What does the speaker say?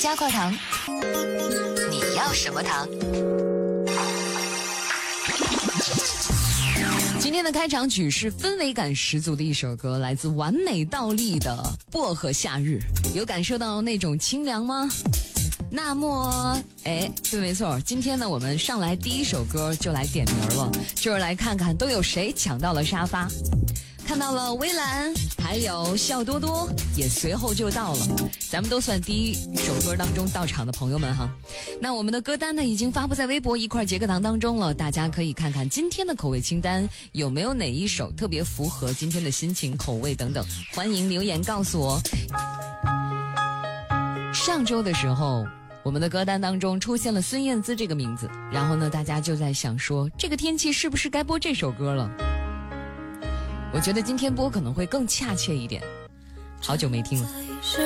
加块糖，你要什么糖？今天的开场曲是氛围感十足的一首歌，来自完美倒立的《薄荷夏日》，有感受到那种清凉吗？那么，对，没错，今天呢，我们上来第一首歌就来点名了，就是来看看都有谁抢到了沙发。看到了微蓝，还有笑多多也随后就到了，咱们都算第一首歌当中到场的朋友们哈。那我们的歌单呢已经发布在微博一块杰课堂当中了，大家可以看看今天的口味清单有没有哪一首特别符合今天的心情口味等等，欢迎留言告诉我。上周的时候我们的歌单当中出现了孙燕姿这个名字，然后呢大家就在想说这个天气是不是该播这首歌了。我觉得今天播可能会更恰切一点，好久没听了。